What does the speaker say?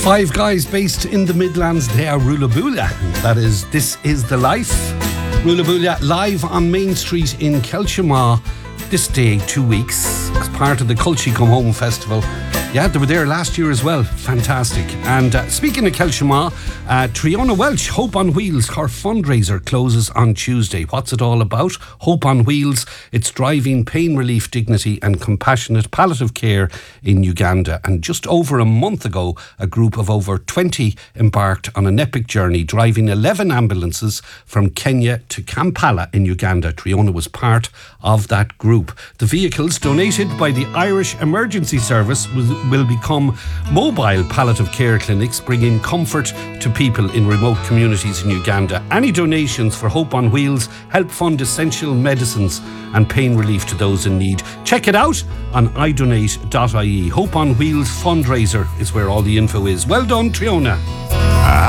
Five guys based in the Midlands. They are Rulabula. That is, This Is the Life. Rulabula live on Main Street in Kelshima this day 2 weeks as part of the Culture Come Home Festival. Yeah, they were there last year as well. Fantastic. And speaking of Kelshima, Triona Welch, Hope on Wheels, her fundraiser closes on Tuesday. What's it all about? Hope on Wheels, it's driving pain relief, dignity and compassionate palliative care in Uganda. And just over a month ago, a group of over 20 embarked on an epic journey, driving 11 ambulances from Kenya to Kampala in Uganda. Triona was part of that group. The vehicles, donated by the Irish Emergency Service, will become mobile palliative care clinics, bringing comfort to people in remote communities in Uganda. Any donations for Hope on Wheels help fund essential medicines and pain relief to those in need. Check it out on idonate.ie. Hope on Wheels fundraiser is where all the info is. Well done, Triona.